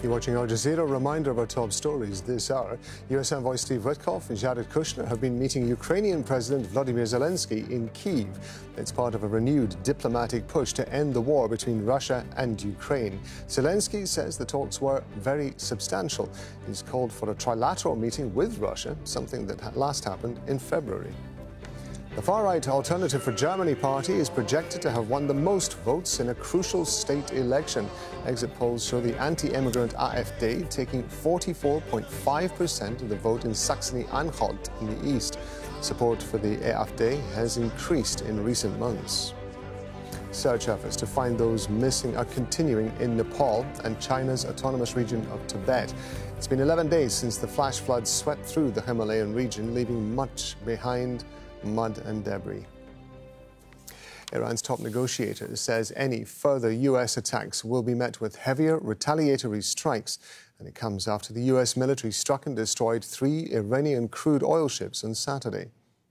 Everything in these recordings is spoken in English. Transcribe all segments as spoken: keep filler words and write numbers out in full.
You're watching Al Jazeera. Reminder of our top stories this hour. U S Envoy Steve Witkoff and Jared Kushner have been meeting Ukrainian President Vladimir Zelensky in Kyiv. It's part of a renewed diplomatic push to end the war between Russia and Ukraine. Zelensky says the talks were very substantial. He's called for a trilateral meeting with Russia, something that last happened in February. The far-right Alternative for Germany party is projected to have won the most votes in a crucial state election. Exit polls show the anti-immigrant AfD taking forty-four point five percent of the vote in Saxony-Anhalt in the east. Support for the AfD has increased in recent months. Search efforts to find those missing are continuing in Nepal and China's autonomous region of Tibet. It's been eleven days since the flash floods swept through the Himalayan region, leaving much behind: mud and debris. Iran's top negotiator says any further U S attacks will be met with heavier retaliatory strikes, and it comes after the U S military struck and destroyed three Iranian crude oil ships on Saturday.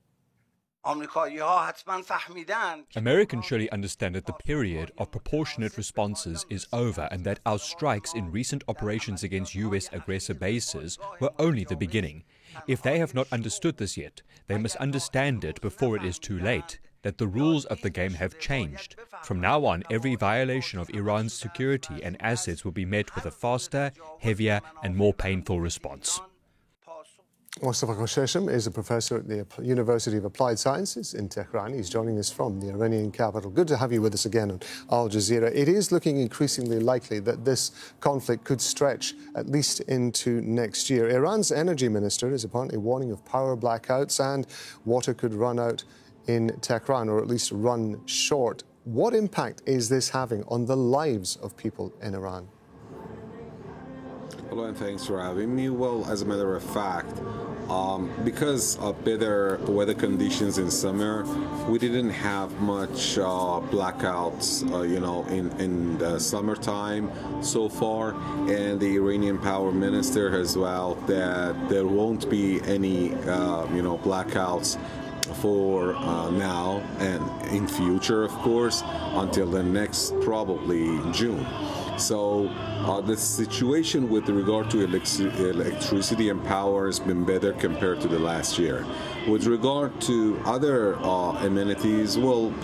Americans surely understand that the period of proportionate responses is over and that our strikes in recent operations against U S aggressor bases were only the beginning. If they have not understood this yet, they must understand it before it is too late, that the rules of the game have changed. From now on, every violation of Iran's security and assets will be met with a faster, heavier and more painful response. Mostafa Khosheshem is a professor at the University of Applied Sciences in Tehran. He's joining us from the Iranian capital. Good to have you with us again on Al Jazeera. It is looking increasingly likely that this conflict could stretch at least into next year. Iran's energy minister is apparently warning of power blackouts, and water could run out in Tehran, or at least run short. What impact is this having on the lives of people in Iran? Hello, and thanks for having me. Well, as a matter of fact, um, because of better weather conditions in summer, we didn't have much uh, blackouts, uh, you know, in, in the summertime so far. And the Iranian power minister as well, that there won't be any, uh, you know, blackouts for uh, now and in future, of course, until the next probably June. So uh, the situation with regard to electri- electricity and power has been better compared to the last year. With regard to other uh, amenities, well,